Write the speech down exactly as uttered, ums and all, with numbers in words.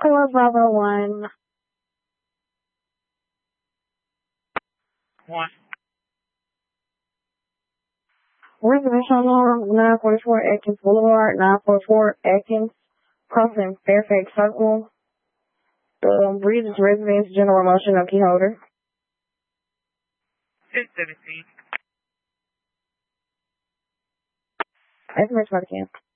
Hello, Bravo One. One. Reservation number nine forty-four Atkins Boulevard, nine forty-four Atkins, crossing Fairfax Circle. The Breezes Residence, General Motion of key holder. six seventeen. That's much for the camp.